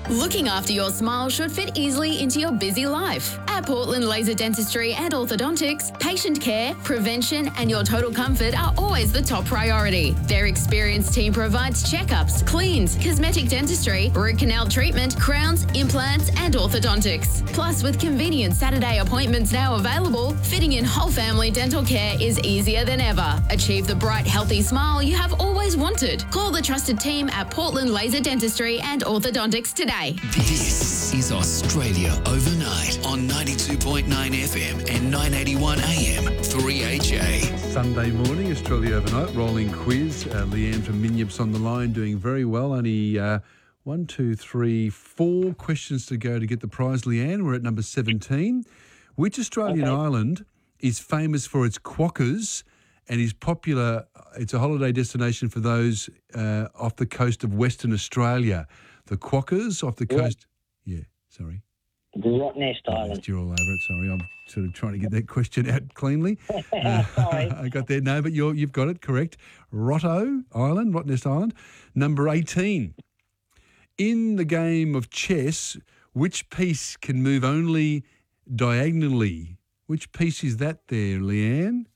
Looking after your smile should fit easily into your busy life. At Portland Laser Dentistry and Orthodontics, patient care, prevention and your total comfort are always the top priority. Their experienced team provides checkups, cleans, cosmetic dentistry, root canal treatment, crowns, implants and orthodontics. Plus, with convenient Saturday appointments now available, fitting in whole family dental care is easier than ever. Achieve the bright, healthy smile you have always wanted. Call the trusted team at Portland Laser Dentistry and Orthodontics today. This is Australia Overnight on 92.9 FM and 981 AM 3HA. Sunday morning, Australia Overnight, rolling quiz. Leanne from Minyaps on the line, doing very well. Only 4 questions to go to get the prize, Leanne. We're at number 17. Which Australian island is famous for its quokkas and is popular? It's a holiday destination for those off the coast of Western Australia. The quokkas off the coast. Yeah, sorry. The Rottnest Island. You're all over it. Sorry, I'm sort of trying to get that question out cleanly. Sorry. I got there. No, but you've got it correct. Rottnest Island. Number 18. In the game of chess, which piece can move only diagonally? Which piece is that there, Leanne?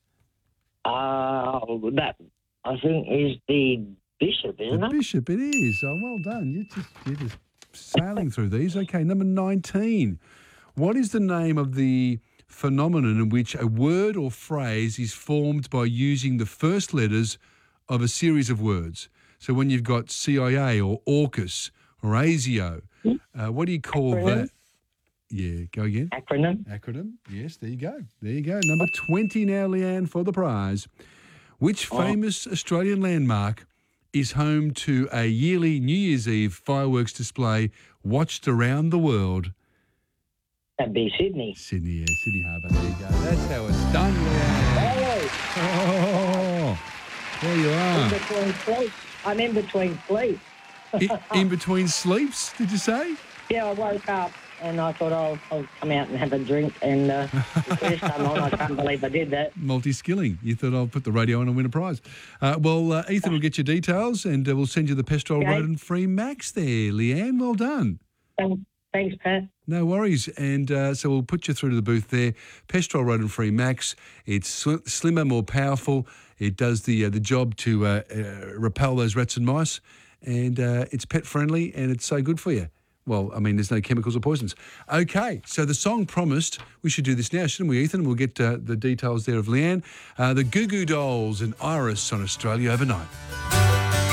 That, I think, is the bishop, isn't it? The bishop, it is. Oh, well done. You're just sailing through these. Okay, number 19. What is the name of the phenomenon in which a word or phrase is formed by using the first letters of a series of words? So when you've got CIA or AUKUS or ASIO, what do you call that? Yeah, go again. Acronym. Yes, there you go. Number 20 now, Leanne, for the prize. Which famous Australian landmark is home to a yearly New Year's Eve fireworks display watched around the world? That'd be Sydney. Sydney Harbour. There you go. That's how it's done, Leanne. Oh, there you are. In between sleep. I'm in between sleep. In between sleeps, did you say? Yeah, I woke up and I thought I'll come out and have a drink and the quiz come on. I can't believe I did that. Multi-skilling. You thought I'll put the radio on and win a prize. Ethan will get your details and we'll send you the Pestrol Rodent-free Max there, Leanne. Well done. Thanks, Pat. No worries. And so we'll put you through to the booth there. Pestrol Rodent-free Max. It's slimmer, more powerful. It does the job to repel those rats and mice. And it's pet-friendly and it's so good for you. Well, I mean, there's no chemicals or poisons. Okay, so the song promised, we should do this now, shouldn't we, Ethan? We'll get the details there of Leanne. The Goo Goo Dolls and Iris on Australia Overnight.